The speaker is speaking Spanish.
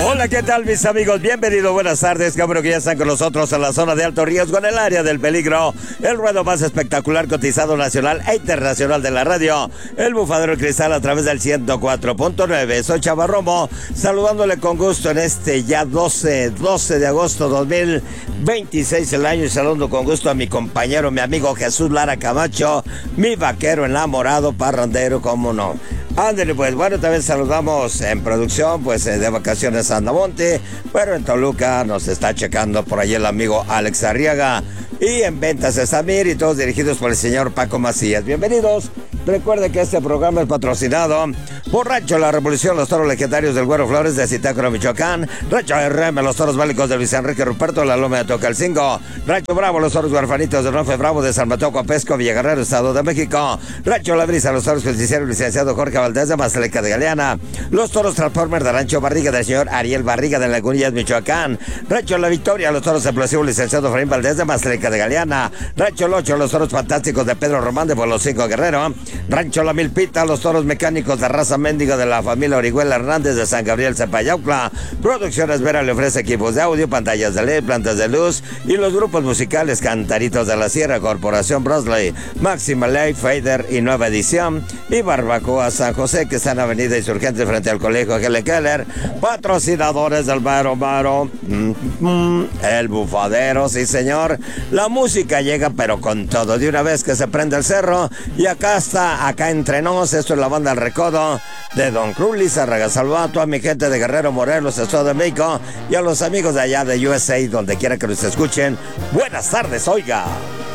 Hola, ¿qué tal mis amigos? Bienvenidos, buenas tardes. Qué bueno que ya están con nosotros en la zona de alto riesgo, en el área del peligro. El ruedo más espectacular, cotizado nacional e internacional de la radio. El Bufadero Cristal a través del 104.9. Soy Chava Romo, saludándole con gusto en este ya 12 de agosto 2026 el año, y saludando con gusto a mi compañero, mi amigo Jesús Lara Camacho, mi vaquero enamorado, parrandero, cómo no. Ándale, pues bueno, también saludamos en producción, pues de vacaciones a Andamonte, pero en Toluca nos está checando por ahí el amigo Alex Arriaga, y en ventas Samir, y todos dirigidos por el señor Paco Macías. Bienvenidos. Recuerde que este programa es patrocinado por Rancho La Revolución, los toros legendarios del Güero Flores de Zitácuaro, Michoacán; Rancho RM, los toros válicos de Luis Enrique Ruperto, la Loma de Tocalcingo; Rancho Bravo, los toros huerfanitos de Nofe Bravo de San Mateo Copesco, Villaguerrero, Estado de México; Rancho La Brisa, los toros justiciero licenciado Jorge Valdés de Mazaleca de Galeana; los toros Transformer de Rancho Barriga del señor Ariel Barriga de Lagunillas, Michoacán; Rancho La Victoria, los toros explosivos licenciado Efraín Valdés de Mazaleca de Galeana; Rancho Locho, los toros fantásticos de Pedro Román de Pueblo Cinco Guerrero; Rancho La Milpita, los toros mecánicos de raza Méndigo de la familia Orihuela Hernández de San Gabriel Zapayaucla; Producciones Vera le ofrece equipos de audio, pantallas de LED, plantas de luz, y los grupos musicales Cantaritos de la Sierra, Corporación Brosley, Máxima Ley, Fader y Nueva Edición, y Barbacoa San José, que está en Avenida Insurgente frente al Colegio Helen Keller. Patrocinadores del Maro, el Bufadero, sí señor. La música llega pero con todo, de una vez que se prende el cerro, y acá entre nos, esto es la banda El Recodo de Don Cruz Lizárraga. Saludo a mi gente de Guerrero, Morelos, Estado de México, y a los amigos de allá de USA, donde quiera que nos escuchen. Buenas tardes, oiga.